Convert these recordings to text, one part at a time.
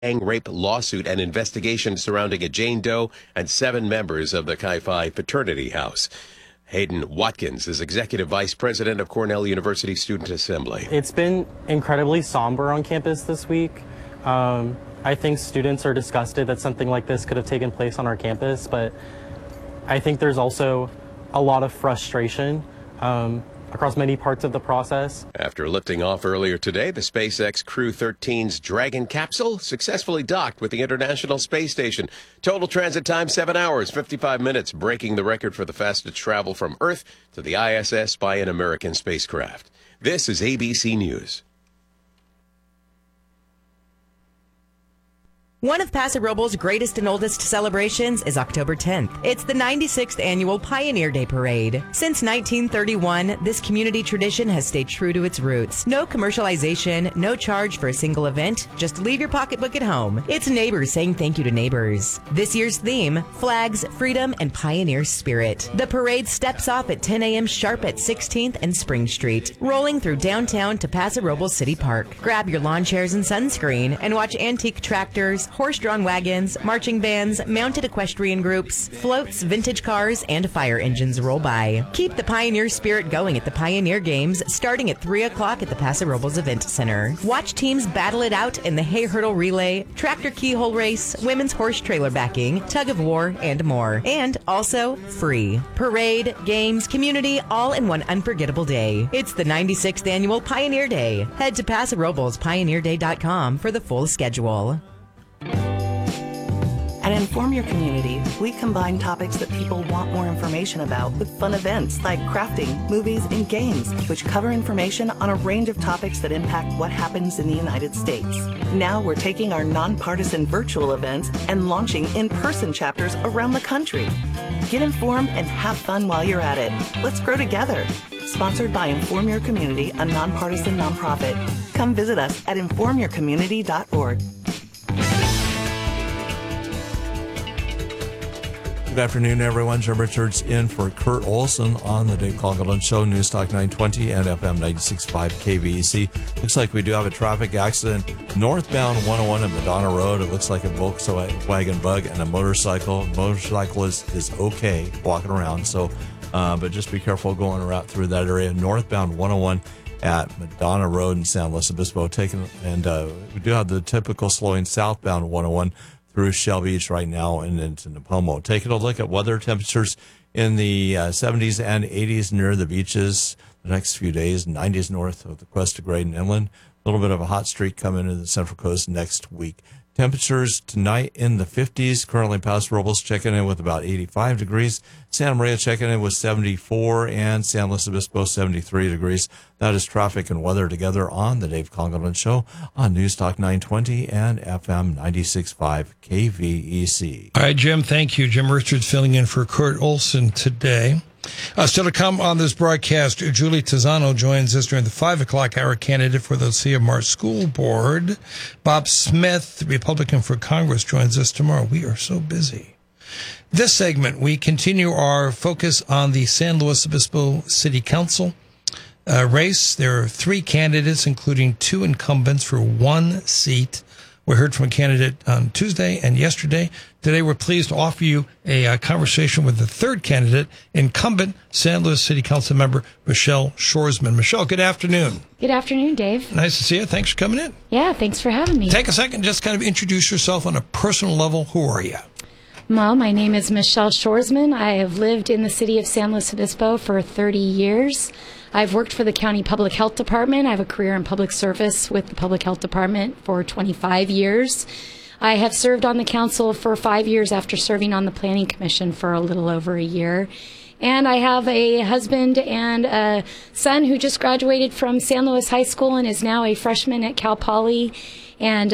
gang rape lawsuit and investigation surrounding a Jane Doe and 7 members of the Chi Phi fraternity house. Hayden Watkins is Executive Vice President of Cornell University Student Assembly. It's been incredibly somber on campus this week. I think students are disgusted that something like this could have taken place on our campus, but I think there's also a lot of frustration across many parts of the process. After lifting off earlier today, the SpaceX Crew 13's Dragon capsule successfully docked with the International Space Station. Total transit time 7 hours, 55 minutes, breaking the record for the fastest travel from Earth to the ISS by an American spacecraft. This is ABC News. One of Paso Robles' greatest and oldest celebrations is October 10th. It's the 96th annual Pioneer Day Parade. Since 1931, this community tradition has stayed true to its roots. No commercialization, no charge for a single event. Just leave your pocketbook at home. It's neighbors saying thank you to neighbors. This year's theme, flags, freedom, and pioneer spirit. The parade steps off at 10 a.m. sharp at 16th and Spring Street, rolling through downtown to Paso Robles City Park. Grab your lawn chairs and sunscreen and watch antique tractors, horse-drawn wagons, marching bands, mounted equestrian groups, floats, vintage cars, and fire engines roll by. Keep the pioneer spirit going at the Pioneer Games starting at 3 o'clock at the Paso Robles Event Center. Watch teams battle it out in the hay hurdle relay, tractor keyhole race, women's horse trailer backing, tug of war, and more. And also free. Parade, games, community, all in one unforgettable day. It's the 96th annual Pioneer Day. Head to PasoRoblesPioneerDay.com for the full schedule. At Inform Your Community, we combine topics that people want more information about with fun events like crafting, movies, and games, which cover information on a range of topics that impact what happens in the United States. Now we're taking our nonpartisan virtual events and launching in-person chapters around the country. Get informed and have fun while you're at it. Let's grow together. Sponsored by Inform Your Community, a nonpartisan nonprofit. Come visit us at informyourcommunity.org. Good afternoon, everyone. Jim Richards in for Kurt Olson on the Dave Conklin Show, News Talk 920 and FM 96.5 KVEC. Looks like we do have a traffic accident northbound 101 at Madonna Road. It looks like a Volkswagen Bug and a motorcycle. Motorcycle is okay walking around, so but just be careful going around through that area. Northbound 101 at Madonna Road in San Luis Obispo. We do have the typical slowing southbound 101 through Shell Beach right now and into Napomo. Taking a look at weather, temperatures in the 70s and 80s near the beaches the next few days, 90s north of the Cuesta Graden Inland. A little bit of a hot streak coming into the Central Coast next week. Temperatures tonight in the 50s. Currently, Paso Robles checking in with about 85 degrees. Santa Maria checking in with 74 and San Luis Obispo 73 degrees. That is traffic and weather together on the Dave Conklin Show on News Talk 920 and FM 96.5 KVEC. All right, Jim, thank you. Jim Richards filling in for Kurt Olson today. Still to come on this broadcast, Julie Tizano joins us during the 5 o'clock hour, candidate for the Lucia Mart School Board. Bob Smith, Republican for Congress, joins us tomorrow. We are so busy. This segment, we continue our focus on the San Luis Obispo City Council race. There are 3 candidates, including 2 incumbents for 1 seat. We heard from a candidate on Tuesday and yesterday. Today, we're pleased to offer you a conversation with the 3rd candidate, incumbent San Luis City Council member Michelle Shoresman. Michelle, good afternoon. Good afternoon, Dave. Nice to see you. Thanks for coming in. Yeah, thanks for having me. Take a second, just kind of introduce yourself on a personal level. Who are you? Well, my name is Michelle Shoresman. I have lived in the city of San Luis Obispo for 30 years. I've worked for the County Public Health Department. I have a career in public service with the Public Health Department for 25 years. I have served on the council for 5 years after serving on the Planning Commission for a little over a year. And I have a husband and a son who just graduated from San Luis High School and is now a freshman at Cal Poly. And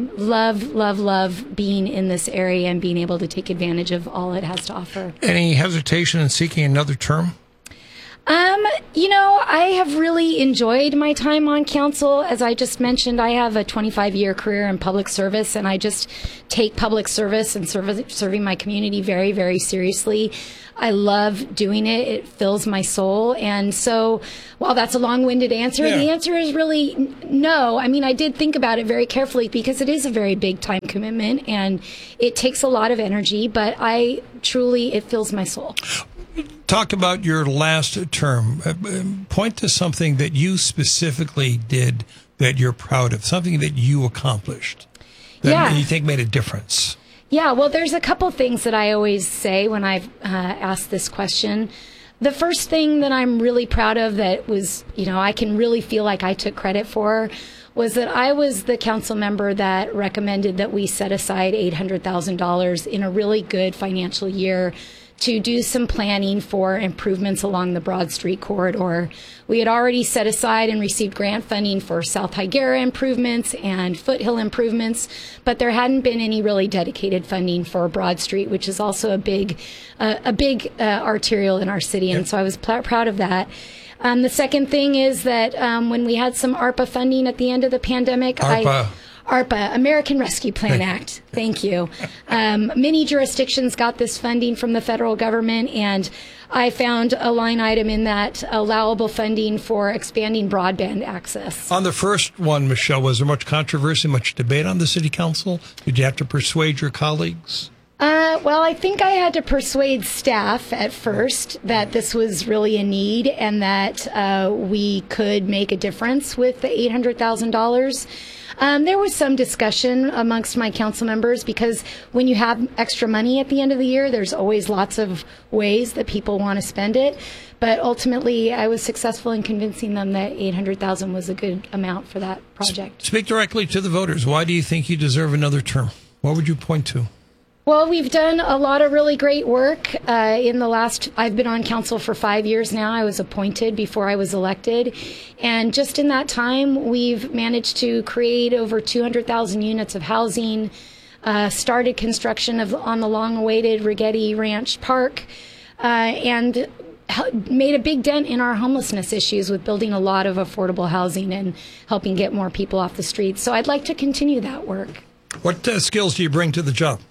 love being in this area and being able to take advantage of all it has to offer. Any hesitation in seeking another term? I have really enjoyed my time on council. As I just mentioned, I have a 25-year career in public service, and I just take public service and serving my community very, very seriously. I love doing it. It fills my soul. And so while that's a long-winded answer, the answer is really no. I mean, I did think about it very carefully because it is a very big time commitment and it takes a lot of energy, but it fills my soul. Talk about your last term. Point to something that you specifically did that you're proud of, something that you accomplished that you think made a difference. Yeah, well, there's a couple things that I always say when I've asked this question. The first thing that I'm really proud of that was, I can really feel like I took credit for was that I was the council member that recommended that we set aside $800,000 in a really good financial year to do some planning for improvements along the Broad Street corridor. We had already set aside and received grant funding for South Higuera improvements and Foothill improvements, but there hadn't been any really dedicated funding for Broad Street, which is also a big arterial in our city, and so I was proud of that. The second thing is that when we had some ARPA funding at the end of the pandemic, ARPA, American Rescue Plan Act. Thank you. Many jurisdictions got this funding from the federal government, and I found a line item in that allowable funding for expanding broadband access. On the first one, Michelle, was there much controversy, much debate on the city council? Did you have to persuade your colleagues? Well, I think I had to persuade staff at first that this was really a need and that we could make a difference with the $800,000. There was some discussion amongst my council members because when you have extra money at the end of the year, there's always lots of ways that people want to spend it. But ultimately, I was successful in convincing them that $800,000 was a good amount for that project. Speak directly to the voters. Why do you think you deserve another term? What would you point to? Well, we've done a lot of really great work I've been on council for 5 years now. I was appointed before I was elected. And just in that time, we've managed to create over 200,000 units of housing, started construction on the long-awaited Rigetti Ranch Park, and made a big dent in our homelessness issues with building a lot of affordable housing and helping get more people off the streets. So I'd like to continue that work. What skills do you bring to the job?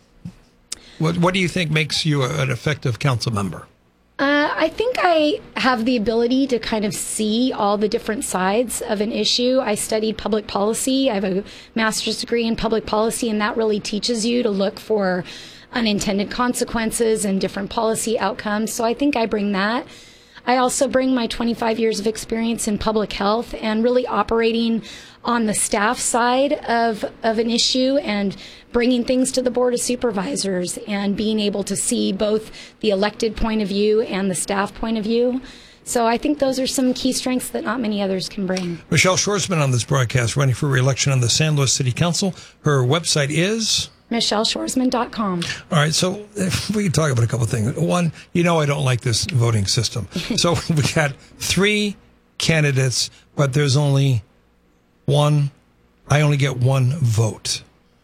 What do you think makes you an effective council member? I think I have the ability to kind of see all the different sides of an issue. I studied public policy. I have a master's degree in public policy, and that really teaches you to look for unintended consequences and different policy outcomes. So I think I bring that. I also bring my 25 years of experience in public health and really operating on the staff side of an issue and bringing things to the Board of Supervisors and being able to see both the elected point of view and the staff point of view. So I think those are some key strengths that not many others can bring. Michelle Shoresman on this broadcast, running for re-election on the San Luis City Council. Her website is MichelleShoresman.com. All right, so if we can talk about a couple of things. One, I don't like this voting system. So we got 3 candidates, but there's only one. I only get 1 vote.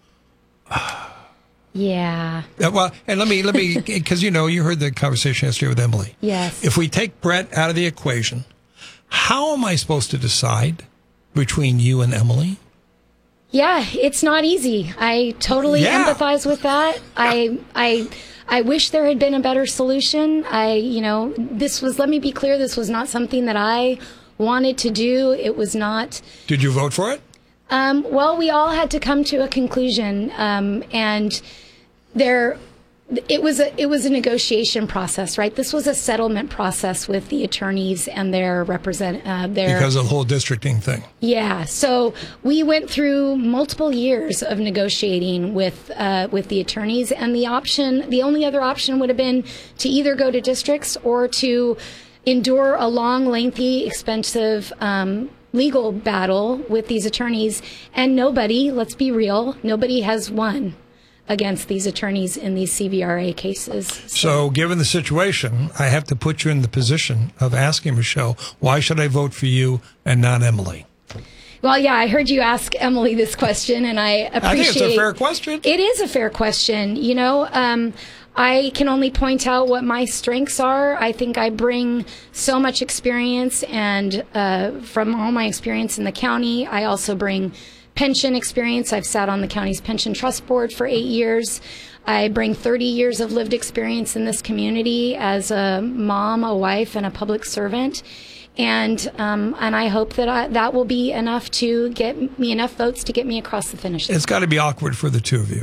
Yeah. Well, and let me, because you heard the conversation yesterday with Emily. Yes. If we take Brett out of the equation, how am I supposed to decide between you and Emily? Yeah, it's not easy. I totally empathize with that. I wish there had been a better solution. Let me be clear, this was not something that I wanted to do. It was not. Did you vote for it? Well, we all had to come to a conclusion, and it was a negotiation process, right? This was a settlement process with the attorneys and their because of the whole districting thing. Yeah, so we went through multiple years of negotiating with the attorneys, and the only other option would have been to either go to districts or to endure a long, lengthy, expensive legal battle with these attorneys, and let's be real, nobody has won against these attorneys in these CVRA cases. So given the situation, I have to put you in the position of asking Michelle, why should I vote for you and not Emily? Well, yeah, I heard you ask Emily this question, and I appreciate. I think it's a fair question. It is a fair question. I can only point out what my strengths are. I think I bring so much experience, and from all my experience in the county, I also bring pension experience. I've sat on the county's pension trust board for 8 years. I bring 30 years of lived experience in this community as a mom, a wife, and a public servant. And I hope that that will be enough to get me enough votes to get me across the finish line. It's got to be awkward for the two of you.